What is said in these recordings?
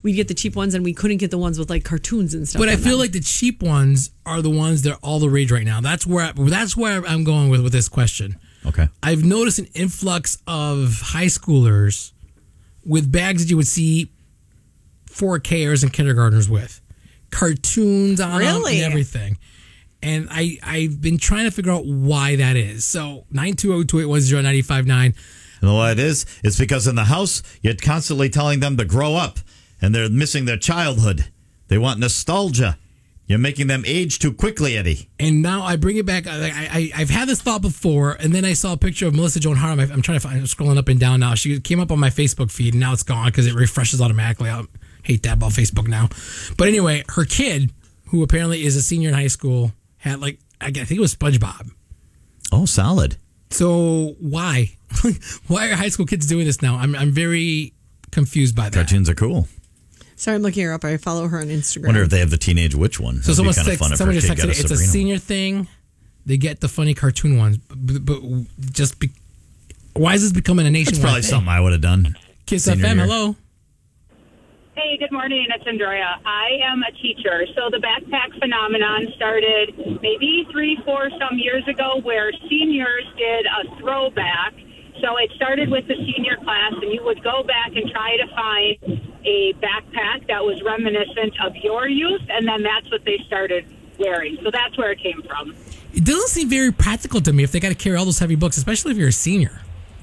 we'd get the cheap ones, and we couldn't get the ones with like cartoons and stuff. But I feel like the cheap ones are the ones that are all the rage right now. That's where I'm going with this question. Okay. I've noticed an influx of high schoolers with bags that you would see 4Kers and kindergartners with. Cartoons on them and everything. And I've been trying to figure out why that is. So 920-281-0959. You know what it is? It's because in the house, you're constantly telling them to grow up, and they're missing their childhood. They want nostalgia. You're making them age too quickly, Eddie. And now I bring it back. I've had this thought before, and then I saw a picture of Melissa Joan Hart. I'm scrolling up and down now. She came up on my Facebook feed, and now it's gone because it refreshes automatically. I hate that about Facebook now. But anyway, her kid, who apparently is a senior in high school, had I think it was SpongeBob. Oh, solid. So why? Why are high school kids doing this now? I'm very confused by that. Cartoons are cool. Sorry, I'm looking her up. I follow her on Instagram. Wonder if they have the Teenage Witch one. So someone just texted it's a senior thing. They get the funny cartoon ones, but why is this becoming a nationwide? That's probably something I would have done. Kiss FM, hello. Hey, good morning. It's Andrea. I am a teacher. So the backpack phenomenon started maybe 3-4 some years ago where seniors did a throwback. So it started with the senior class, and you would go back and try to find a backpack that was reminiscent of your youth, and then that's what they started wearing. So that's where it came from. It doesn't seem very practical to me if they got to carry all those heavy books, especially if you're a senior.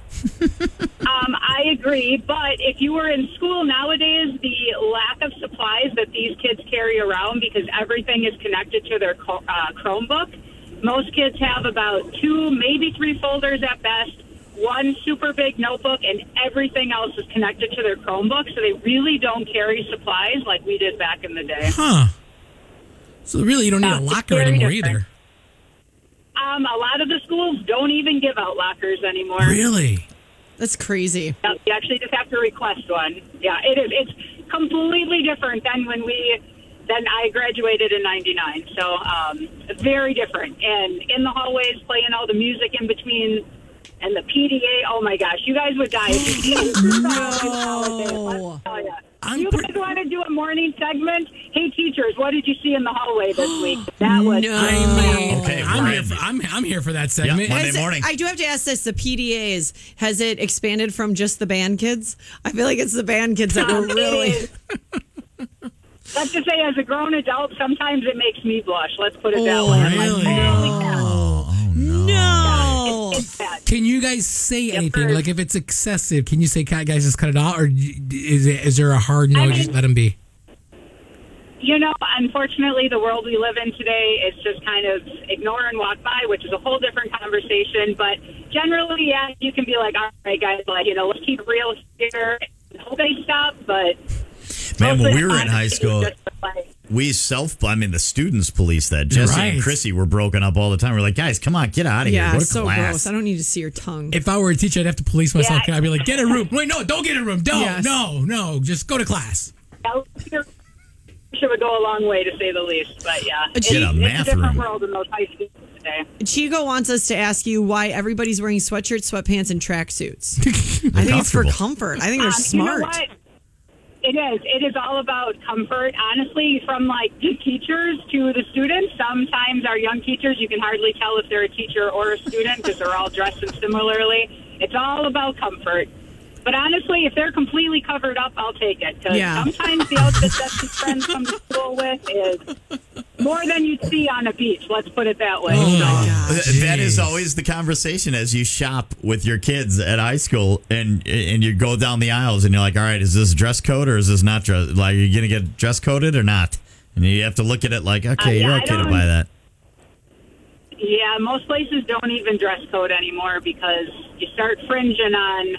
I agree, but if you were in school nowadays, the lack of supplies that these kids carry around because everything is connected to their Chromebook, most kids have about 2, maybe 3 folders at best, one super big notebook, and everything else is connected to their Chromebook, so they really don't carry supplies like we did back in the day. Huh. So really you don't need a locker anymore either. A lot of the schools don't even give out lockers anymore. Really? That's crazy. Yeah, you actually just have to request one. Yeah, it is. It's completely different than then I graduated in 99. So very different. And in the hallways, playing all the music in between, and the PDA. Oh my gosh, you guys would die. No. You guys want to do a morning segment? Hey, teachers, what did you see in the hallway this week? That was Okay, I'm here for that segment. Yeah, Monday morning. I do have to ask this: the PDAs, has it expanded from just the band kids? I feel like it's the band kids that were really. Let's just say, as a grown adult, sometimes it makes me blush. Let's put it that way. Really? No. It's bad. Can you guys say anything? Like if it's excessive, can you say, guys, just cut it out? Or is there a hard no, just let them be? You know, unfortunately, the world we live in today is just kind of ignore and walk by, which is a whole different conversation. But generally, yeah, you can be like, all right, guys, let's keep it real here. Hope they stop, but... Man, when we were in high school, the students police that. Jesse and Chrissy were broken up all the time. We're like, guys, come on, get out of here. Yeah, Go to so class. gross. I don't need to see your tongue. If I were a teacher, I'd have to police myself. Yeah. I'd be like, get a room. Wait, no, don't get a room. Don't. Yes. No, just go to class. Should would go a long way, to say the least. But yeah, it's Get a a math different room. world in those high schools today. Chico wants us to ask you why everybody's wearing sweatshirts, sweatpants, and tracksuits. I think it's for comfort. I think they're smart. You know what? It is. It is all about comfort. Honestly, from the teachers to the students, sometimes our young teachers, you can hardly tell if they're a teacher or a student because they're all dressed in similarly. It's all about comfort. But honestly, if they're completely covered up, I'll take it. Because sometimes the outfit that your friends come to school with is more than you'd see on a beach. Let's put it that way. Oh, my gosh. That is always the conversation as you shop with your kids at high school, and you go down the aisles, and you're like, all right, is this dress code or is this not dress? Like, are you going to get dress coded or not? And you have to look at it like, okay, you're okay to buy that. Yeah, most places don't even dress code anymore because you start fringing on,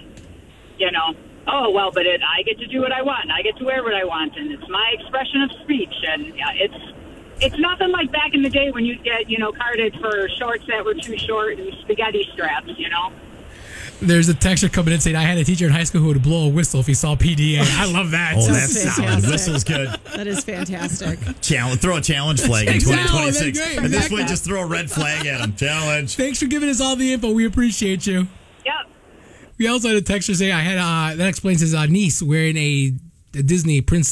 oh, well, but I get to do what I want. I get to wear what I want, and it's my expression of speech. And it's nothing like back in the day when you'd get, carded for shorts that were too short and spaghetti straps, There's a texture coming in saying, I had a teacher in high school who would blow a whistle if he saw PDA. I love that. Oh, that's solid. Whistle's good. That is fantastic. Throw a challenge flag in 2026. Great. At this point, just throw a red flag at him. Challenge. Thanks for giving us all the info. We appreciate you. Yep. We also had a texture say, I had that explains his niece wearing a Disney princess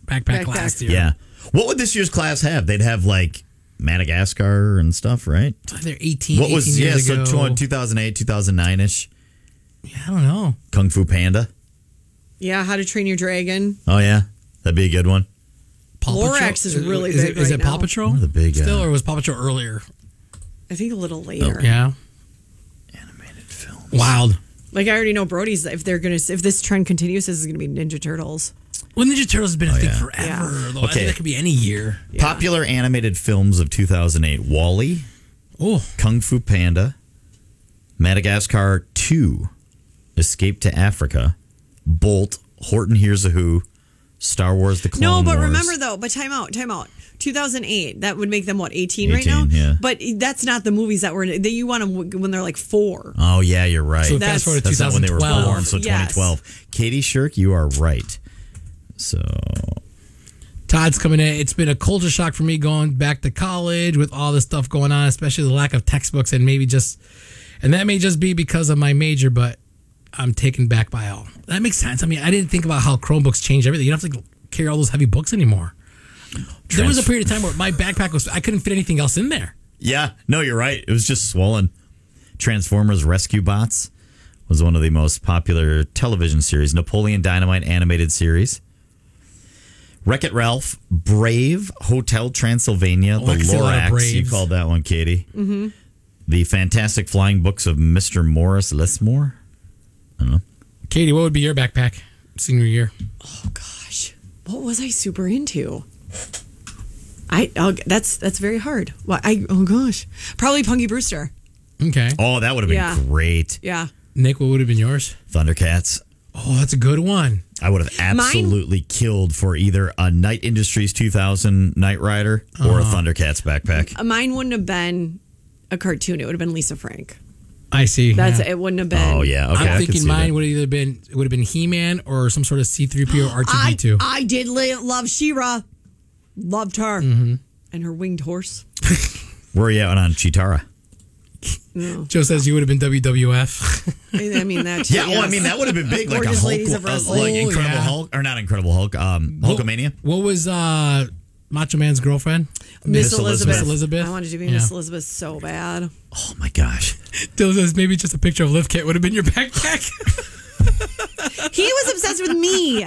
backpack last year. Yeah. What would this year's class have? They'd have like Madagascar and stuff, right? They're 18. What was 18 years ago. So 2008, 2009 ish. Yeah, I don't know. Kung Fu Panda. Yeah, How to Train Your Dragon. Oh yeah, that'd be a good one. Paw Lorax Patrol? is really is big it, Is right it Paw now. Patrol? One of the big, Still, or was Paw Patrol earlier? I think a little later. Yeah. Animated film. Wild. Like I already know Brody's. If this trend continues, this is going to be Ninja Turtles. Well, Ninja Turtles has been a thing yeah. forever. Yeah. Though. I think that could be any year. Yeah. Popular animated films of 2008: WALL-E, Oh, Kung Fu Panda, Madagascar 2, Escape to Africa, Bolt, Horton Hears a Who, Star Wars: The Clone Wars. No, but remember though. But time out. 2008. That would make them what 18 right 18, now. yeah. But that's not the movies that you want them when they're like 4. Oh yeah, you're right. so That's- fast forward to That's not when they were 2012. born. So Yes. 2012. Katie Shirk, you are right. So Todd's coming in. It's been a culture shock for me going back to college with all this stuff going on, especially the lack of textbooks and that may just be because of my major, but I'm taken back by all. That makes sense. I mean, I didn't think about how Chromebooks changed everything. You don't have to carry all those heavy books anymore. There was a period of time where my backpack I couldn't fit anything else in there. yeah, no, you're right. It was just swollen. Transformers Rescue Bots was one of the most popular television series. Napoleon Dynamite animated series. Wreck-It Ralph, Brave, Hotel Transylvania, I the can see a lot of Lorax. You Braves. called that one, Katie. Mm-hmm. The Fantastic Flying Books of Mr. Morris Lismore. I don't know. Katie, what would be your backpack senior year? Oh gosh, what was I super into? That's very hard. Oh gosh, probably Punky Brewster. Okay. Oh, that would have been Yeah. great. Yeah. Nick, what would have been yours? Thundercats. Oh, that's a good one. I would have absolutely killed for either a Night Industries 2000 Knight Rider or a Thundercats backpack. Mine wouldn't have been a cartoon. It would have been Lisa Frank. I see. That's yeah. it. Wouldn't have been. Oh, yeah. Okay, I I'm could thinking see mine that. would have been He-Man or some sort of C-3PO or R2-D2. I did love She-Ra. Loved her and her winged horse. Where are you at on Chitara? No. Joe says you would have been WWF. I mean that. Too, Yeah, well, I yes. mean, that would have been big. Like a Gorgeous Hulk, Ladies of Wrestling. like Incredible yeah. Hulk, or not Incredible Hulk, Hulkamania. What was Macho Man's girlfriend? Miss Elizabeth. Miss Elizabeth. I wanted to be Yeah. Miss Elizabeth so bad. Oh my gosh. Joe says maybe just a picture of Lift Kit would have been your backpack. He was obsessed with me.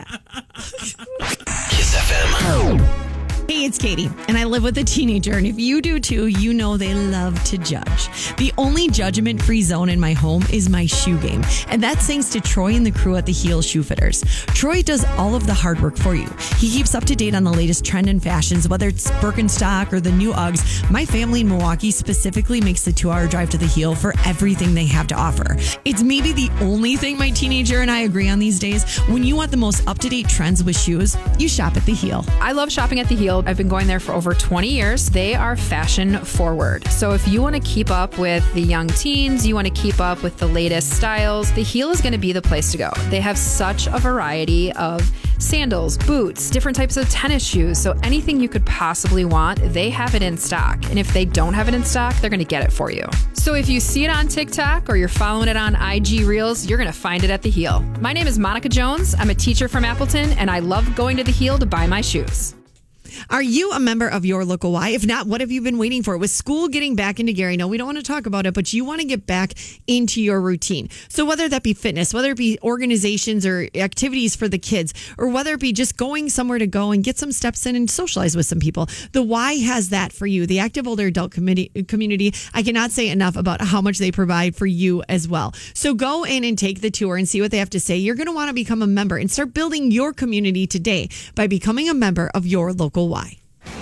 Kiss FM. Hey, it's Katie, and I live with a teenager, and if you do too, you know they love to judge. The only judgment-free zone in my home is my shoe game, and that's thanks to Troy and the crew at the Heel Shoe Fitters. Troy does all of the hard work for you. He keeps up to date on the latest trend and fashions, whether it's Birkenstock or the new Uggs. My family in Milwaukee specifically makes the 2-hour drive to the Heel for everything they have to offer. It's maybe the only thing my teenager and I agree on these days. When you want the most up-to-date trends with shoes, you shop at the Heel. I love shopping at The Heel. I've been going there for over 20 years. They are fashion forward. So if you want to keep up with the young teens, you want to keep up with the latest styles, The Heel is going to be the place to go. They have such a variety of sandals, boots, different types of tennis shoes. So anything you could possibly want, they have it in stock. And if they don't have it in stock, they're going to get it for you. So if you see it on TikTok or you're following it on IG Reels, you're going to find it at The Heel. My name is Monica Jones. I'm a teacher from Appleton, and I love going to The Heel to buy my shoes. Are you a member of your local Y? If not, what have you been waiting for? With school getting back into gear, I know we don't want to talk about it, but you want to get back into your routine. So whether that be fitness, whether it be organizations or activities for the kids, or whether it be just going somewhere to go and get some steps in and socialize with some people, the Y has that for you. The Active Older Adult community, I cannot say enough about how much they provide for you as well. So go in and take the tour and see what they have to say. You're going to want to become a member and start building your community today by becoming a member of your local Y.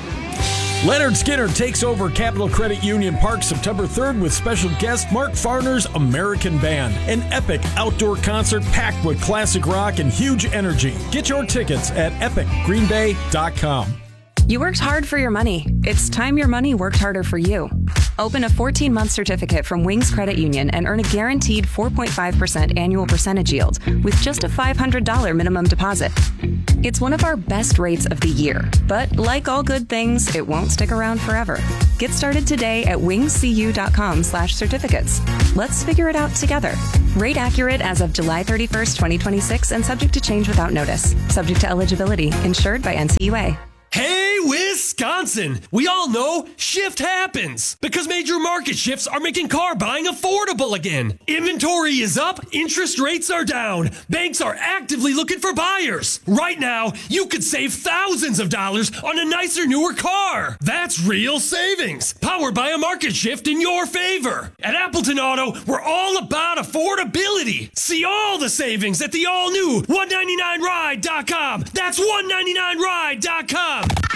Leonard Skinner takes over Capital Credit Union Park September 3rd with special guest Mark Farner's American Band. An epic outdoor concert packed with classic rock and huge energy. Get your tickets at epicgreenbay.com. You worked hard for your money. It's time your money worked harder for you. Open a 14-month certificate from Wings Credit Union and earn a guaranteed 4.5% annual percentage yield with just a $500 minimum deposit. It's one of our best rates of the year. But like all good things, it won't stick around forever. Get started today at wingscu.com/certificates. Let's figure it out together. Rate accurate as of July 31st, 2026 and subject to change without notice. Subject to eligibility. Insured by NCUA. Hey, Wisconsin! We all know shift happens because major market shifts are making car buying affordable again. Inventory is up, interest rates are down, banks are actively looking for buyers. Right now, you could save thousands of dollars on a nicer, newer car. That's real savings, powered by a market shift in your favor. At Appleton Auto, we're all about affordability. See all the savings at the all-new 199ride.com. That's 199ride.com.